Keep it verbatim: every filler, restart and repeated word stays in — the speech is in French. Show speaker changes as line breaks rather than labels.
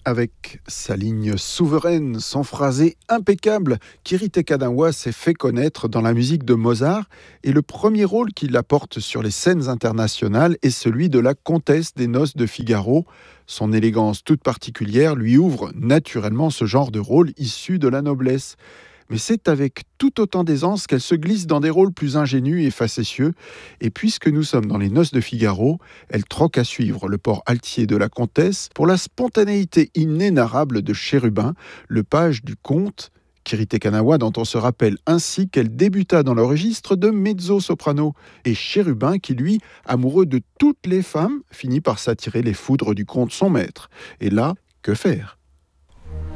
Avec sa ligne souveraine, son phrasé impeccable, Kirite Kanawa s'est fait connaître dans la musique de Mozart et le premier rôle qu'il apporte sur les scènes internationales est celui de la comtesse des Noces de Figaro. Son élégance toute particulière lui ouvre naturellement ce genre de rôle issu de la noblesse. Mais c'est avec tout autant d'aisance qu'elle se glisse dans des rôles plus ingénus et facétieux. Et puisque nous sommes dans les Noces de Figaro, elle troque à suivre le port altier de la comtesse pour la spontanéité inénarrable de Chérubin, le page du comte Kirite Kanawa, dont on se rappelle ainsi qu'elle débuta dans le registre de mezzo-soprano, et Chérubin qui, lui, amoureux de toutes les femmes, finit par s'attirer les foudres du comte son maître. Et là, que faire ?